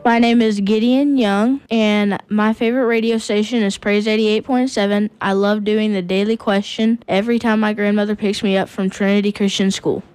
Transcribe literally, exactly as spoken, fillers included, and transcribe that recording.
My name is Gideon Young, and my favorite radio station is Praise eighty-eight point seven. I love doing the daily question every time my grandmother picks me up from Trinity Christian School.